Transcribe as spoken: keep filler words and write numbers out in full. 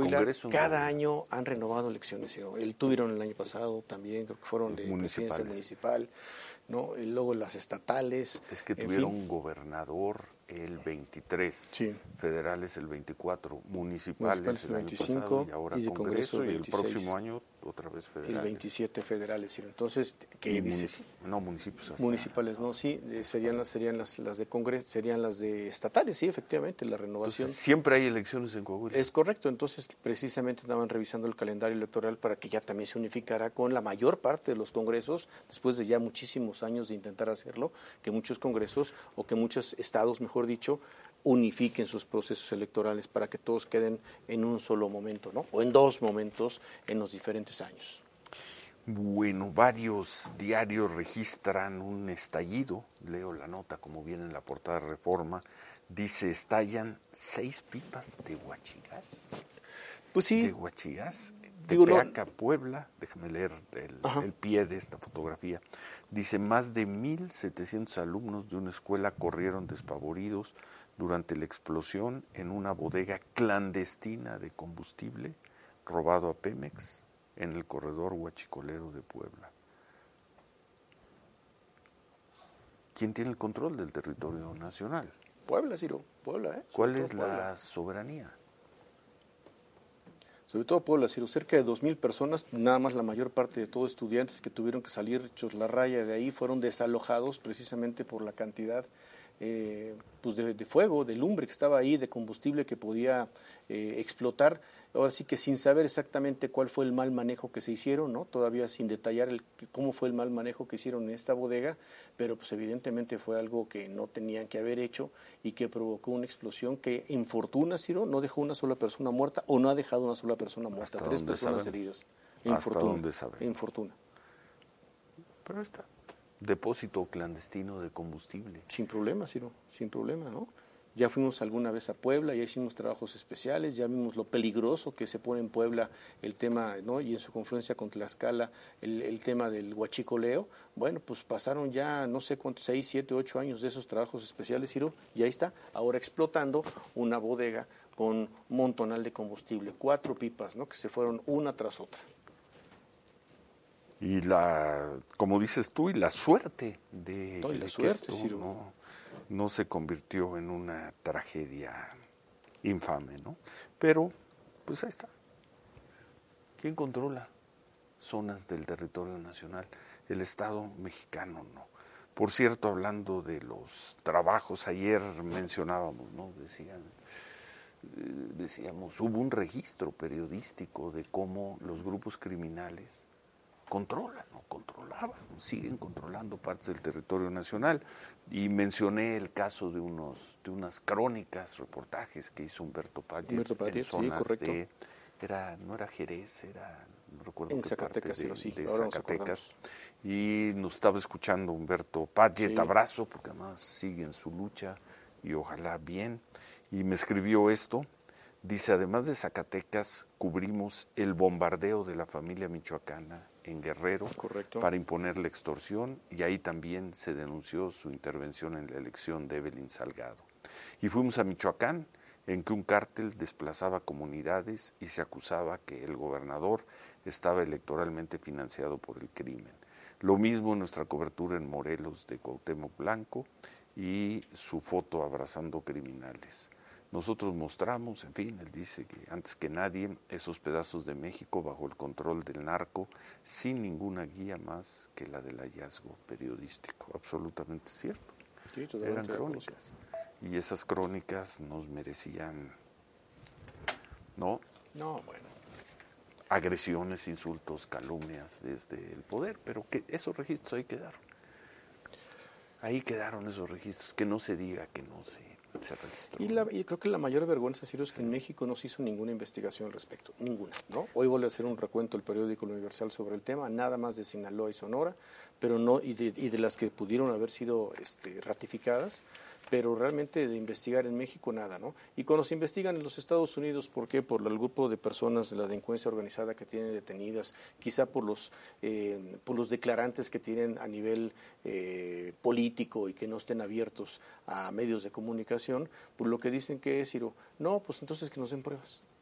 Coahuila Congreso, cada ¿no? año han renovado elecciones. ¿no? El tuvieron el año pasado también, creo que fueron de presidencia municipal, ¿no? Y luego las estatales. Es que en tuvieron fin. un gobernador el veintitrés, Sí. federales el veinticuatro, municipales, Municipales el el año veinticinco, pasado y ahora y de Congreso, Congreso el y el veintiséis. próximo año otra vez federales. El veintisiete federales. ¿sí? Entonces, ¿qué Y dice? munici- no, municipios hasta, Municipales, no, sí, eh, serían las serían las, las de Congreso, serían las de estatales, sí, efectivamente, la renovación. Entonces, siempre hay elecciones en Coahuila. Es correcto, entonces precisamente estaban revisando el calendario electoral para que ya también se unificara con la mayor parte de los congresos, después de ya muchísimos años de intentar hacerlo, que muchos congresos o que muchos estados, mejor dicho, unifiquen sus procesos electorales para que todos queden en un solo momento, ¿no? O en dos momentos en los diferentes años. Bueno, varios diarios registran un estallido, leo la nota como viene en la portada de Reforma, dice estallan seis pipas de huachigas. Pues sí. De huachigas, Digo, Tepeaca, no, Puebla, déjame leer el, el pie de esta fotografía. Dice, más de mil setecientos alumnos de una escuela corrieron despavoridos durante la explosión en una bodega clandestina de combustible robado a Pemex en el corredor huachicolero de Puebla. ¿Quién tiene el control del territorio nacional? Puebla, Ciro, Puebla. ¿eh? ¿Cuál es Puebla. la soberanía? Sobre todo Puebla, Ciro, cerca de dos mil personas, nada más la mayor parte de todos estudiantes que tuvieron que salir hechos la raya de ahí, fueron desalojados precisamente por la cantidad eh, pues de, de fuego, de lumbre que estaba ahí, de combustible que podía eh, explotar. Ahora sí que sin saber exactamente cuál fue el mal manejo que se hicieron, ¿no? Todavía sin detallar el, cómo fue el mal manejo que hicieron en esta bodega, pero pues evidentemente fue algo que no tenían que haber hecho y que provocó una explosión que, infortuna, Ciro, no dejó una sola persona muerta o no ha dejado una sola persona muerta, tres personas sabemos? heridas. ¿Hasta dónde sabemos? Infortuna. Pero está. Depósito clandestino de combustible. Sin problema, Ciro, sin problema, ¿no? Ya fuimos alguna vez a Puebla, ya hicimos trabajos especiales, ya vimos lo peligroso que se pone en Puebla el tema, ¿no? Y en su confluencia con Tlaxcala, el, el tema del huachicoleo. Bueno, pues pasaron ya no sé cuántos, seis, siete, ocho años de esos trabajos especiales, Ciro, y ahí está, ahora explotando una bodega con un montonal de combustible, cuatro pipas, ¿no? Que se fueron una tras otra. Y la, como dices tú, y la suerte de, no, y la de suerte, que esto Ciro. no, no se convirtió en una tragedia infame, ¿no? Pero, pues ahí está. ¿Quién controla zonas del territorio nacional? El Estado mexicano, ¿no? Por cierto, hablando de los trabajos, ayer mencionábamos, ¿no? Decían, eh, decíamos, hubo un registro periodístico de cómo los grupos criminales controlan o controlaban, siguen controlando partes del territorio nacional. Y mencioné el caso de unos de unas crónicas, reportajes que hizo Humberto Padgett, Humberto Padgett, en zonas sí, correcto. de, era, no era Jerez, era, no recuerdo en qué Zacatecas, parte de, sí, de ahora Zacatecas. Y nos estaba escuchando Humberto Padgett, sí. Abrazo, porque además sigue en su lucha y ojalá bien. Y me escribió esto. Dice, además de Zacatecas, cubrimos el bombardeo de la familia michoacana en Guerrero. Correcto. Para imponer la extorsión, y ahí también se denunció su intervención en la elección de Evelyn Salgado. Y fuimos a Michoacán, en que un cártel desplazaba comunidades y se acusaba que el gobernador estaba electoralmente financiado por el crimen. Lo mismo en nuestra cobertura en Morelos de Cuauhtémoc Blanco y su foto abrazando criminales. Nosotros mostramos, en fin, él dice que antes que nadie, esos pedazos de México bajo el control del narco, sin ninguna guía más que la del hallazgo periodístico. Absolutamente cierto. Sí, eran crónicas. Y esas crónicas nos merecían, ¿no? No, bueno. Agresiones, insultos, calumnias desde el poder, pero que esos registros ahí quedaron. Ahí quedaron esos registros, que no se diga que no se... Y, la, y creo que la mayor vergüenza, Ciro, es que en México no se hizo ninguna investigación al respecto, ninguna, ¿no? Hoy vuelve a hacer un recuento el periódico El Universal sobre el tema, nada más de Sinaloa y Sonora, pero no y de, y de las que pudieron haber sido este, ratificadas, pero realmente de investigar en México nada, ¿no? Y cuando se investigan en los Estados Unidos, ¿por qué? Por el grupo de personas de la delincuencia organizada que tienen detenidas, quizá por los eh, por los declarantes que tienen a nivel eh, político y que no estén abiertos a medios de comunicación, por lo que dicen que es, Ciro, no, pues entonces que nos den pruebas.